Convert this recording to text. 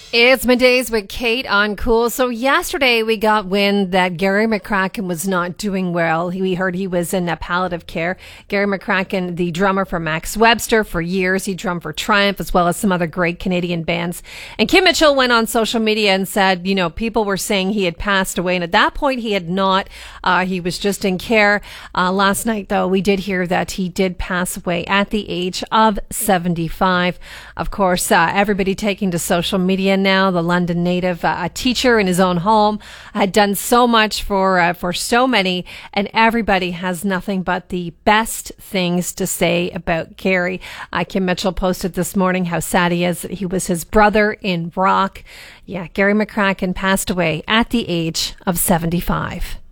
It's middays with Kate on Cool. So yesterday we got wind that Gary McCracken was not doing well. We heard he was in palliative care. Gary McCracken, the drummer for Max Webster for years. He drummed for Triumph as well as some other great Canadian bands. And Kim Mitchell went on social media and said, people were saying he had passed away. And at that point he had not. He was just in care. Last night though, we did hear that he did pass away at the age of 75. Of course, everybody taking to social media now. The London native, a teacher in his own home, had done so much for so many, and everybody has nothing but the best things to say about Gary. Kim Mitchell posted this morning how sad he is. He was his brother in rock. Yeah, Gary McCracken passed away at the age of 75.